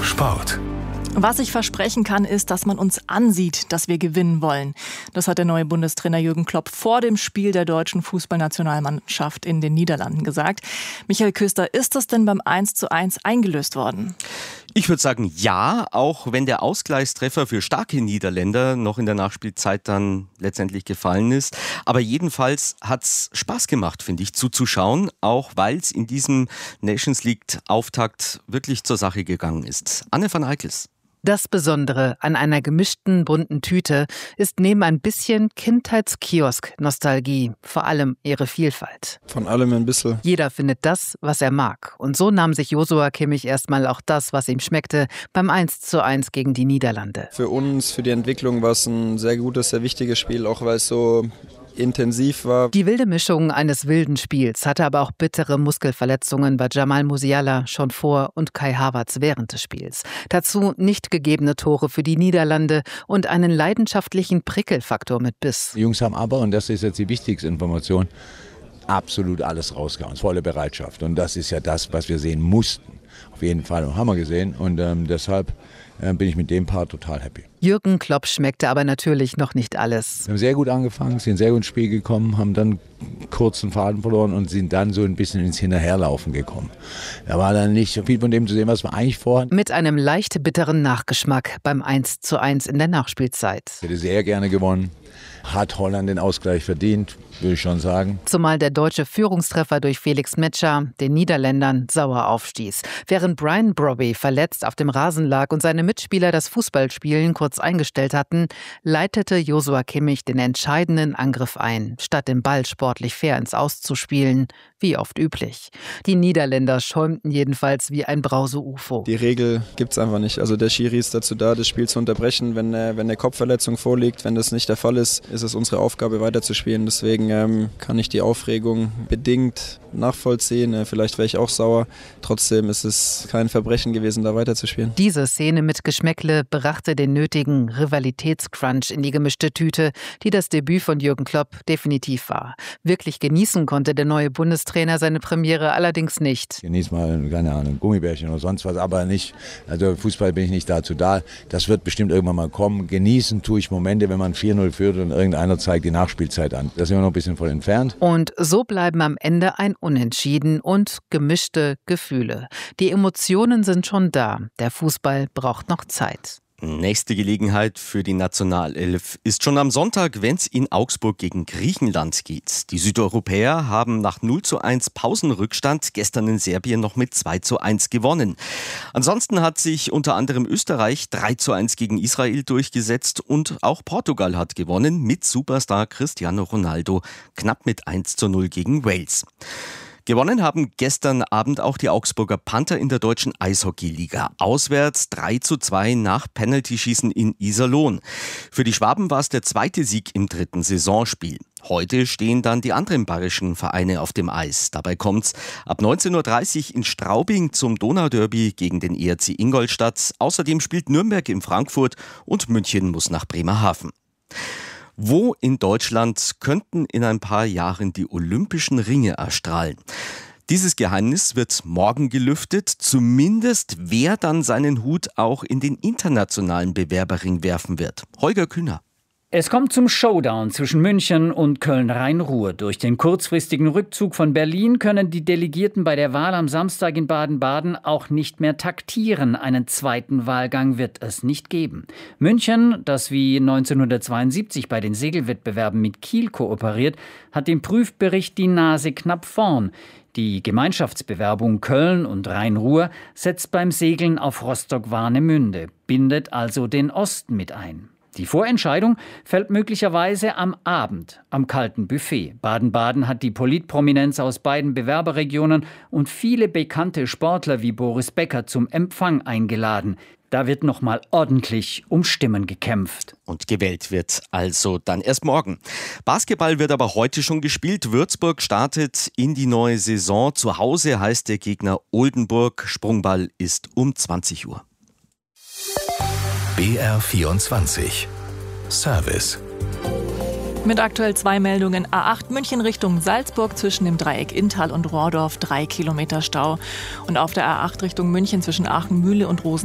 Sport. Was ich versprechen kann, ist, dass man uns ansieht, dass wir gewinnen wollen. Das hat der neue Bundestrainer Jürgen Klopp vor dem Spiel der deutschen Fußballnationalmannschaft in den Niederlanden gesagt. Michael Köster, ist das denn beim 1:1 eingelöst worden? Ich würde sagen, ja, auch wenn der Ausgleichstreffer für starke Niederländer noch in der Nachspielzeit dann letztendlich gefallen ist. Aber jedenfalls hat's Spaß gemacht, finde ich, zuzuschauen, auch weil es in diesem Nations League-Auftakt wirklich zur Sache gegangen ist. Anne van Eickels. Das Besondere an einer gemischten bunten Tüte ist neben ein bisschen Kindheitskiosk-Nostalgie vor allem ihre Vielfalt. Von allem ein bisschen. Jeder findet das, was er mag. Und so nahm sich Joshua Kimmich erstmal auch das, was ihm schmeckte, beim 1:1 gegen die Niederlande. Für uns, für die Entwicklung war es ein sehr gutes, sehr wichtiges Spiel, auch weil es so intensiv war. Die wilde Mischung eines wilden Spiels hatte aber auch bittere Muskelverletzungen bei Jamal Musiala schon vor und Kai Havertz während des Spiels. Dazu nicht gegebene Tore für die Niederlande und einen leidenschaftlichen Prickelfaktor mit Biss. Die Jungs haben aber, und das ist jetzt die wichtigste Information, absolut alles rausgehauen, volle Bereitschaft. Und das ist ja das, was wir sehen mussten. Auf jeden Fall haben wir gesehen und deshalb bin ich mit dem Part total happy. Jürgen Klopp schmeckte aber natürlich noch nicht alles. Wir haben sehr gut angefangen, sind sehr gut ins Spiel gekommen, haben dann kurz den Faden verloren und sind dann so ein bisschen ins Hinterherlaufen gekommen. Da war dann nicht so viel von dem zu sehen, was wir eigentlich vorhatten. Mit einem leicht bitteren Nachgeschmack beim 1:1 in der Nachspielzeit. Ich hätte sehr gerne gewonnen. Hat Holland den Ausgleich verdient, würde ich schon sagen. Zumal der deutsche Führungstreffer durch Felix Metscher den Niederländern sauer aufstieß. Während Brian Brobby verletzt auf dem Rasen lag und seine Mitspieler das Fußballspielen kurz eingestellt hatten, leitete Joshua Kimmich den entscheidenden Angriff ein, statt den Ball sportlich fair ins Aus zu spielen, wie oft üblich. Die Niederländer schäumten jedenfalls wie ein Brause-UFO. Die Regel gibt es einfach nicht. Also der Schiri ist dazu da, das Spiel zu unterbrechen. Wenn eine Kopfverletzung vorliegt, wenn das nicht der Fall ist, ist es unsere Aufgabe, weiterzuspielen. Deswegen kann ich die Aufregung bedingt nachvollziehen. Vielleicht wäre ich auch sauer. Trotzdem ist es kein Verbrechen gewesen, da weiterzuspielen. Diese Szene mit Geschmäckle brachte den nötigen Rivalitätscrunch in die gemischte Tüte, die das Debüt von Jürgen Klopp definitiv war. Wirklich genießen konnte der neue Bundestrainer seine Premiere allerdings nicht. Genieß mal, keine Ahnung, Gummibärchen oder sonst was, aber nicht. Also Fußball bin ich nicht dazu da. Das wird bestimmt irgendwann mal kommen. Genießen tue ich Momente, wenn man 4:0 führt und irgendeiner zeigt die Nachspielzeit an. Da sind wir noch ein bisschen von entfernt. Und so bleiben am Ende ein Unentschieden und gemischte Gefühle. Die Emotionen sind schon da. Der Fußball braucht noch Zeit. Nächste Gelegenheit für die Nationalelf ist schon am Sonntag, wenn es in Augsburg gegen Griechenland geht. Die Südeuropäer haben nach 0:1 Pausenrückstand gestern in Serbien noch mit 2:1 gewonnen. Ansonsten hat sich unter anderem Österreich 3:1 gegen Israel durchgesetzt und auch Portugal hat gewonnen mit Superstar Cristiano Ronaldo knapp mit 1:0 gegen Wales. Gewonnen haben gestern Abend auch die Augsburger Panther in der deutschen Eishockeyliga. Auswärts 3:2 nach Penaltyschießen in Iserlohn. Für die Schwaben war es der zweite Sieg im dritten Saisonspiel. Heute stehen dann die anderen bayerischen Vereine auf dem Eis. Dabei kommt's ab 19:30 Uhr in Straubing zum Donauderby gegen den ERC Ingolstadt. Außerdem spielt Nürnberg in Frankfurt und München muss nach Bremerhaven. Wo in Deutschland könnten in ein paar Jahren die Olympischen Ringe erstrahlen? Dieses Geheimnis wird morgen gelüftet, zumindest wer dann seinen Hut auch in den internationalen Bewerberring werfen wird. Holger Kühner. Es kommt zum Showdown zwischen München und Köln-Rhein-Ruhr. Durch den kurzfristigen Rückzug von Berlin können die Delegierten bei der Wahl am Samstag in Baden-Baden auch nicht mehr taktieren. Einen zweiten Wahlgang wird es nicht geben. München, das wie 1972 bei den Segelwettbewerben mit Kiel kooperiert, hat im Prüfbericht die Nase knapp vorn. Die Gemeinschaftsbewerbung Köln und Rhein-Ruhr setzt beim Segeln auf Rostock-Warnemünde, bindet also den Osten mit ein. Die Vorentscheidung fällt möglicherweise am Abend am kalten Buffet. Baden-Baden hat die Politprominenz aus beiden Bewerberregionen und viele bekannte Sportler wie Boris Becker zum Empfang eingeladen. Da wird noch mal ordentlich um Stimmen gekämpft. Und gewählt wird also dann erst morgen. Basketball wird aber heute schon gespielt. Würzburg startet in die neue Saison. Zu Hause heißt der Gegner Oldenburg. Sprungball ist um 20 Uhr. BR24 Service. Mit aktuell 2 Meldungen. A8 München Richtung Salzburg zwischen dem Dreieck Inntal und Rohrdorf 3 Kilometer Stau. Und auf der A8 Richtung München zwischen Aachen-Mühle und Rosen